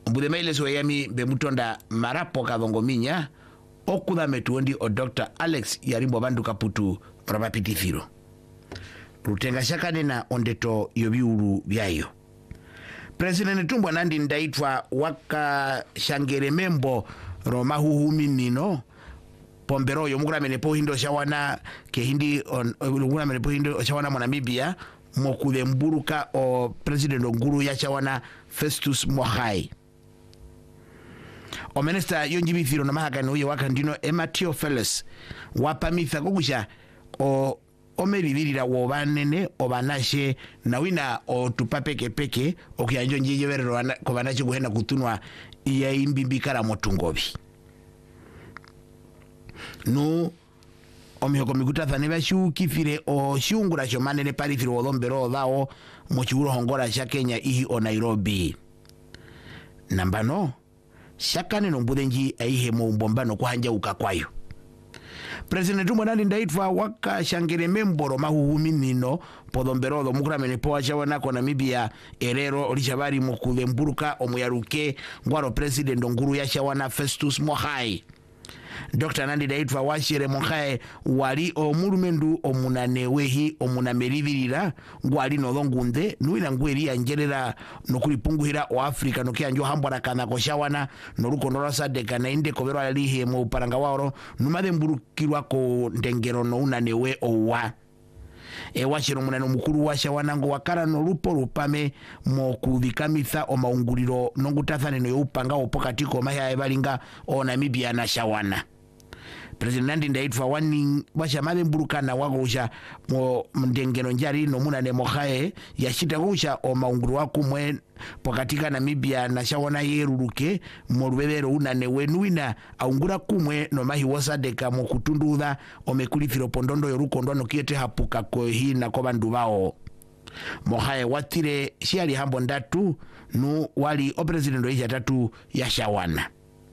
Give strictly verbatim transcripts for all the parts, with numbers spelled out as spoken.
Mbude maile so yami be mutonda marapo kadongominya okuda metuondi o Doctor Alex Yarimbo Bandu Kaputu Rabapitifiro. Rutenga shakane na ondeto yobiuru byayo. President Tumbo nandi ndaitwa waka shangere membo Roma huhumi nino pombero yomugura menepo hindo shawana ke hindi on yomugura menepo hindo shawana mo Namibia mokude mburuka o President Nguru ya shawana Festus Mogai. O minister yonjibithiro na mahakani uye waka ndino Emma Theophilus wapamitha kokusha o omeribirira wobanene obanashe na wina o tupapeke peke okuyanjo njiyeberero ko banache guhena kutunwa iya imbimbikara motungobi no omihoko migutathane bashu kifire o shungura shomanene parithiro odombero dao mochiburo hongora sha Kenya ihi o Nairobi nambano shakane no mbudenji aihe mo mbombano kuhanja ukakwayo. President Tumbo nandi ndaitwa waka shangere memboro mahuhumi nino podomberodo mukura menepoa shawana ko Namibia erero olishabari mokule mburuka omuyaruke ngwaro President Nguru ya shawana Festus Mogai. Doctor Nandi ndaitwa washire Mogai wali omurumendu omunanewehi omunameribirira ngwali nodongunde nuina ngweri anjerera nokuripunguhira o Africa nokianjo hambara kana ko shawana noruko norasa de kana inde kobero alihe mu paranga waro numade mburukirwa ko ndengero no unanewe owa e washiro munano mukuru washa wanango wakara no rupo rupame mo kuvikamisa o maunguriro nongutathane no upanga opokatiko mahya ebalinga o Namibia na shawana. President Nandi ndaitwa wani washa male mburukana wagosha mo ndengero njari no munane Mogai yashita gosha o maunguru wakumwe pokatika Namibia na shawana yeruruke mo rubebero unane wenuina aungura kumwe no mahi wasadeka mo kutundudha o mekulifiro pondondo yorukondo no kiete hapuka ko hina ko bandu bao. Mogai watire shiali hambo ndatu no wali o president oisha tatu ya shawana.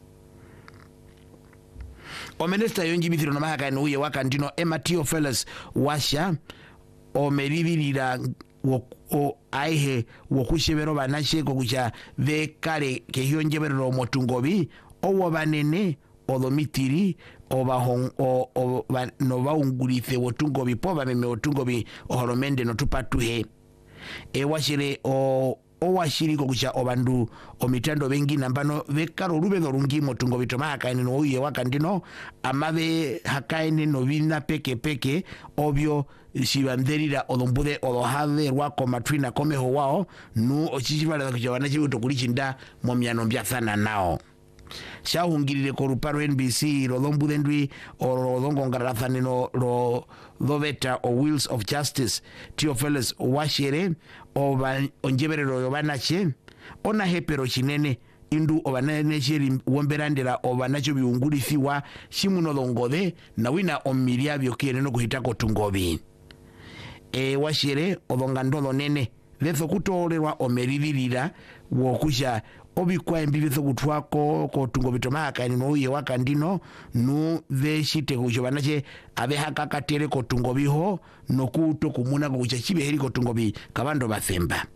O minister yonjibithiro na mahakani uye waka ndino Emma Theophilus washa o meribirira wo o aihe wokushebero banashe kokucha ve kare ke hionjebero motungobi o wabanene o domitiri o bahon o, o ba, no baungurife wotungobi po bameme wotungobi o horomende no tupatuhe e washire o o washiri kokusha obandu o mitando bengi nambano vekaro rubedo rungi motungo bitoma hakaini no uye wakandino amave hakaini no vina peke peke obyo shibanderira odombude odohade rwako matwina komeho wao nu ochishibala kujawana chibuto kulichinda mo myano mbyafana nao shahungirire ko ruparo N B C rodombude ndwi o rodongo ngarathane no ro doveta o Wheels of Justice Theophilus washere o onjeberero yobanache ona hepero chinene indu obanane sheri womberandera obanacho biungulithiwa shimuno longode na wina omiria byokere no kuhitako tungobi e washere odongandolo nene letho kutorerwa omeribirira wokusha obikwa embibitho gutwako ko tungo bitomaka ni no ye wakandino no veshite kujobanache abe hakakatere ko tungo biho no kuto kumuna ko kuchachibe heri ko tungo bi kabando bathemba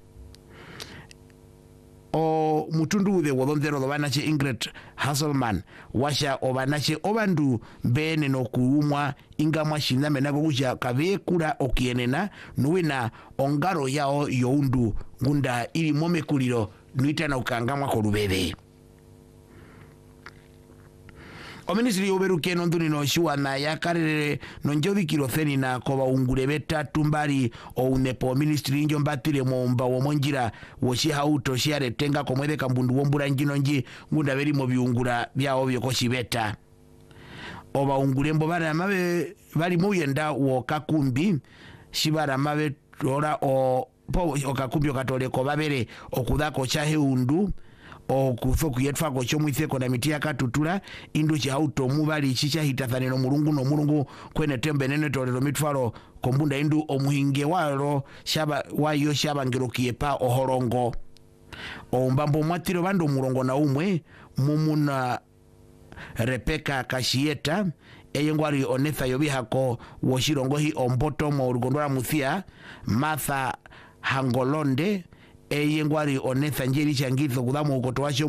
o mutundu de wodondero dobanache Ingrid Hasselman washa obanache obandu bene no kuumwa ingamwa shiname nako kuja kabekura okienena nuwina ongaro yao youndu ngunda ili momekuliro nuita na ukangamwa ko rubebe. O ministri yoberuke nonduni no shuana ya karere no njodi kirotheni na koba ungurebeta tumbari o unepo ministri njo mbatire momba wo monjira wo shihauto shiare tenga komwede kambundu wombura njino nji ngunda beri mo biungura bya obyo ko shibeta. Oba ungurembo bara mabe bali muyenda wo kakumbi shibara mabe tora o po okakumbi okatole ko babere okudako chahe undu o kuthoku yetfa ko chomwitheko na miti yakatutula indu chihauto mubali chicha hitathane no mulungu no mulungu kwene tembe nene tolero mitwaro kombunda indu omuhinge walo shaba wayo shaba ngirokie pa ohorongo o mbambo mwatiro bando murongo na umwe mumuna Rebecca Kashieta eyengwari onetha yobihako woshirongohi omboto mo urugondora muthia Martha Hangolonde eyengwari onetha njeri changitho kudamo ukoto washo